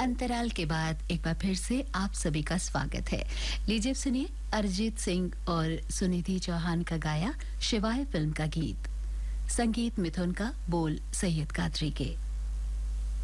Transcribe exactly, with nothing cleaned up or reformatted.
अंतराल के बाद एक बार फिर से आप सभी का स्वागत है। लीजिए सुनिए अरिजीत सिंह और सुनिधि चौहान का गाया शिवाय फिल्म का गीत। संगीत मिथुन का, बोल सैयद कादरी के।